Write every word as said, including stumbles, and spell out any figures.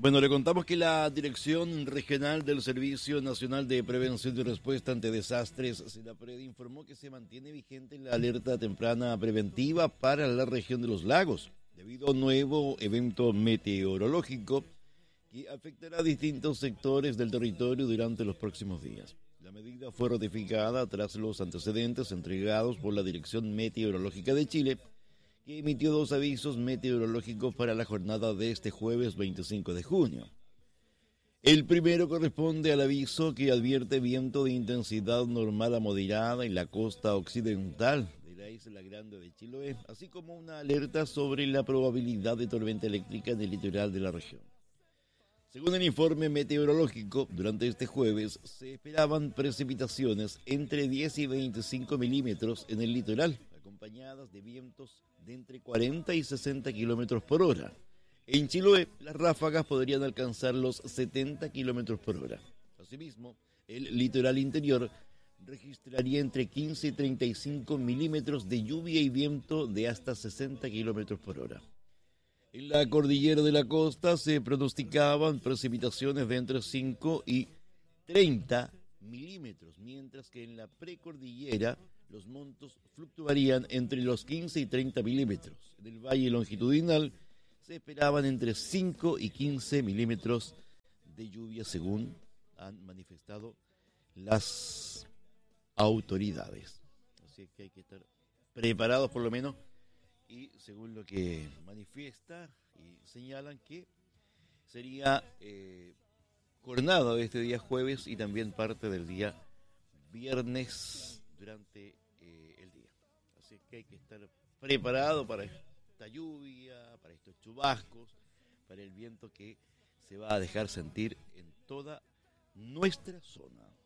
Bueno, le contamos que la Dirección Regional del Servicio Nacional de Prevención y Respuesta ante Desastres, SENAPRED, informó que se mantiene vigente la alerta temprana preventiva para la región de los lagos, debido a un nuevo evento meteorológico que afectará a distintos sectores del territorio durante los próximos días. La medida fue ratificada tras los antecedentes entregados por la Dirección Meteorológica de Chile, que emitió dos avisos meteorológicos para la jornada de este jueves veinticinco de junio. El primero corresponde al aviso que advierte viento de intensidad normal a moderada en la costa occidental de la isla Grande de Chiloé, así como una alerta sobre la probabilidad de tormenta eléctrica en el litoral de la región. Según el informe meteorológico, durante este jueves se esperaban precipitaciones entre diez y veinticinco milímetros en el litoral, acompañadas de vientos de entre cuarenta y sesenta kilómetros por hora. En Chiloé, las ráfagas podrían alcanzar los setenta kilómetros por hora. Asimismo, el litoral interior registraría entre quince y treinta y cinco milímetros de lluvia y viento de hasta sesenta kilómetros por hora. En la cordillera de la costa se pronosticaban precipitaciones de entre cinco y treinta milímetros, mientras que en la precordillera los montos fluctuarían entre los quince y treinta milímetros. En el valle longitudinal se esperaban entre cinco y quince milímetros de lluvia, según han manifestado las autoridades. Así que hay que estar preparados por lo menos, y según lo que manifiesta y señalan que sería eh, jornada de este día jueves y también parte del día viernes durante eh, el día. Así que hay que estar preparado para esta lluvia, para estos chubascos, para el viento que se va a dejar sentir en toda nuestra zona.